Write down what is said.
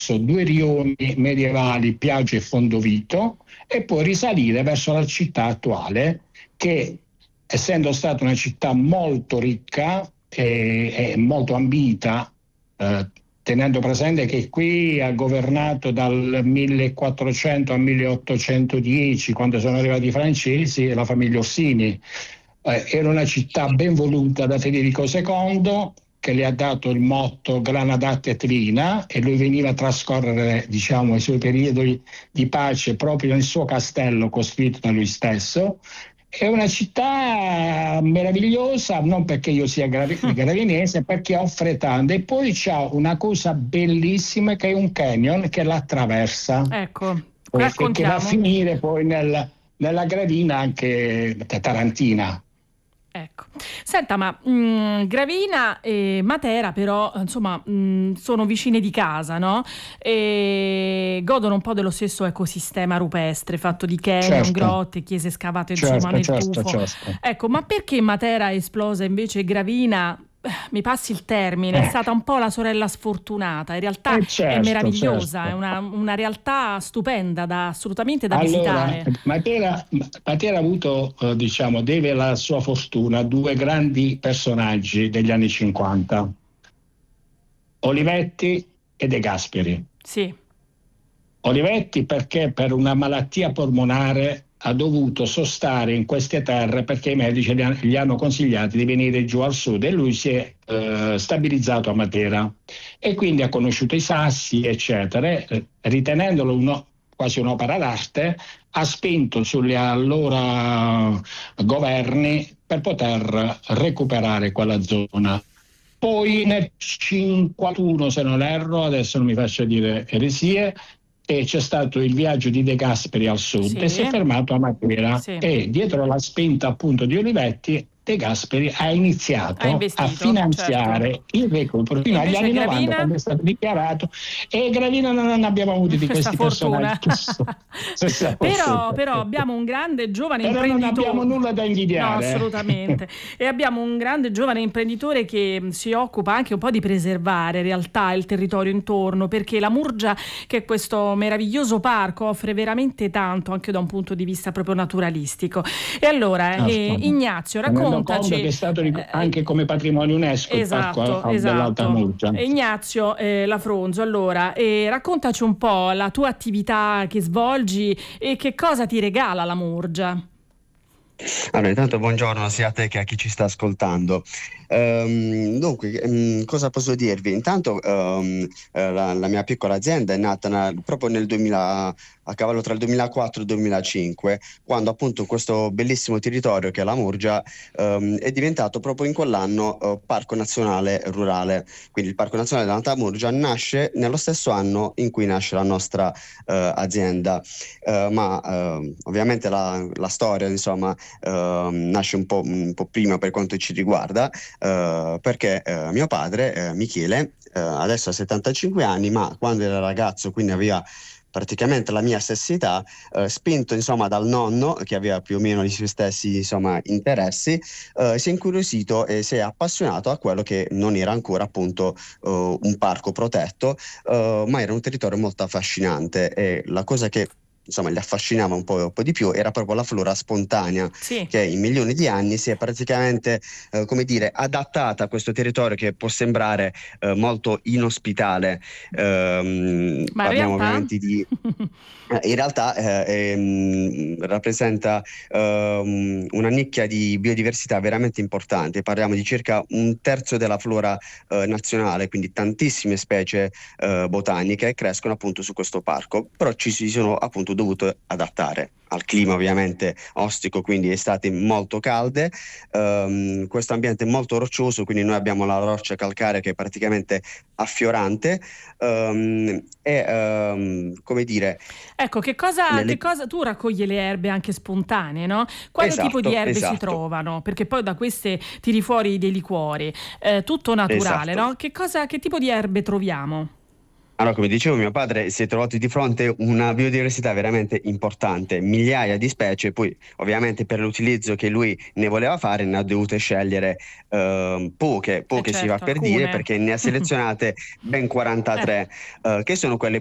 due rioni medievali, Piaggia e Fondovito, e poi risalire verso la città attuale, che essendo stata una città molto ricca e molto ambita, tenendo presente che qui ha governato dal 1400 al 1810, quando sono arrivati i francesi e la famiglia Orsini. Era una città ben voluta da Federico II, che le ha dato il motto Granadat et Vina, e lui veniva a trascorrere, diciamo, i suoi periodi di pace proprio nel suo castello costruito da lui stesso. È una città meravigliosa, non perché io sia gravinese, perché offre tanto. E poi c'ha una cosa bellissima, che è un canyon che l'attraversa, Ecco, e che va a raccontiamo. finire poi nella gravina anche tarantina. Ecco, senta, ma Gravina e Matera però, insomma, sono vicine di casa, no? E godono un po' dello stesso ecosistema rupestre, fatto di canyon, Certo, grotte, chiese scavate, insomma, certo, nel certo, tufo. certo. Ecco, ma perché Matera è esplosa invece Gravina? Mi passi il termine, è Eh, stata un po' la sorella sfortunata. In realtà è certo, meravigliosa, è certo. una realtà stupenda, assolutamente da Allora, visitare. Matera ha avuto, diciamo, deve la sua fortuna a due grandi personaggi degli anni 50, Olivetti e De Gasperi. Sì, Olivetti perché per una malattia polmonare ha dovuto sostare in queste terre, perché i medici gli hanno consigliato di venire giù al sud, e lui si è stabilizzato a Matera e quindi ha conosciuto i sassi, eccetera, ritenendolo quasi un'opera d'arte, ha spinto sugli allora governi per poter recuperare quella zona. Poi nel 51, se non erro, adesso non mi faccio dire eresie, e c'è stato il viaggio di De Gasperi al sud e si sì, è fermato a Matera, sì. e dietro la spinta appunto di Olivetti De Gasperi ha Ha iniziato a investito, certo. finanziare il recupero E fino agli invece anni 90, Gravina? quando è stato dichiarato, e Gravina non abbiamo avuto di Questa questi personaggi fortuna. che sono questa Però, fortuna. però abbiamo un grande giovane Però non abbiamo imprenditore. nulla da No, invidiare. assolutamente. E abbiamo un grande giovane imprenditore che si occupa anche un po' di preservare in realtà il territorio intorno, perché la Murgia, che è questo meraviglioso parco, offre veramente tanto anche da un punto di vista proprio naturalistico. E allora, Ignazio, Tenendo conto che è raccontaci. stato anche come patrimonio UNESCO il parco Esatto, dell'Alta esatto. Murgia. Ignazio Lafronzo, allora, raccontaci un po' la tua attività che svolgi e che cosa ti regala la Murgia. Allora, intanto buongiorno sia a te che a chi ci sta ascoltando. Dunque, cosa posso dirvi? Intanto la mia piccola azienda è nata proprio nel 2000, a cavallo tra il 2004 e il 2005, quando appunto questo bellissimo territorio che è la Murgia è diventato proprio in quell'anno Parco Nazionale Rurale. Quindi il Parco Nazionale dell'Alta Murgia nasce nello stesso anno in cui nasce la nostra azienda. Ma ovviamente la storia, insomma, nasce un po' prima per quanto ci riguarda, perché mio padre, Michele, adesso ha 75 anni, ma quando era ragazzo, quindi aveva praticamente la mia stessa età, spinto insomma dal nonno, che aveva più o meno i suoi stessi insomma interessi, si è incuriosito e si è appassionato a quello che non era ancora appunto un parco protetto, ma era un territorio molto affascinante, e la cosa che insomma gli affascinava un po' di più era proprio la flora spontanea, Sì, che in milioni di anni si è praticamente come dire, adattata a questo territorio che può sembrare molto inospitale. ma in Parliamo realtà? ovviamente di in realtà rappresenta una nicchia di biodiversità veramente importante. Parliamo di circa un terzo della flora nazionale, quindi tantissime specie botaniche crescono appunto su questo parco, però ci si sono appunto dovuto adattare al clima ovviamente ostico, quindi estati molto calde, questo ambiente è molto roccioso, quindi noi abbiamo la roccia calcarea che è praticamente affiorante, come dire, Ecco, che cosa tu raccogli le erbe anche spontanee, no? Quale tipo di esatto, erbe si esatto, trovano? Perché poi da queste tiri fuori dei liquori, tutto naturale, esatto. no? Che tipo di erbe troviamo? Allora, come dicevo, mio padre si è trovato di fronte a una biodiversità veramente importante, migliaia di specie, poi ovviamente per l'utilizzo che lui ne voleva fare ne ha dovute scegliere poche si va Certo, per dire, alcune. perché ne ha selezionate ben 43, che sono quelle